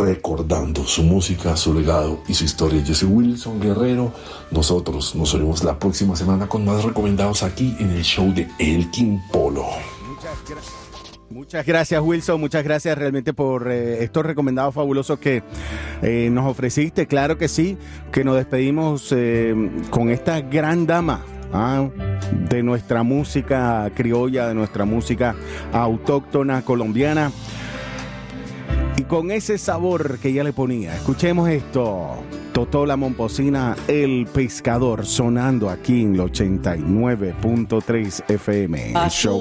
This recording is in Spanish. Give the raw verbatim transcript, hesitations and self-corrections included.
recordando su música, su legado y su historia. Yo soy Wilson Guerrero. Nosotros nos oímos la próxima semana con más recomendados aquí en el show de Elkin Polo. Muchas gracias. Muchas gracias, Wilson. Muchas gracias realmente por eh, estos recomendados fabulosos que eh, nos ofreciste. Claro que sí, que nos despedimos eh, con esta gran dama ¿ah? de nuestra música criolla, de nuestra música autóctona colombiana. Y con ese sabor que ella le ponía. Escuchemos esto. Totó la Momposina, El Pescador, sonando aquí en el ochenta y nueve punto tres F M. El show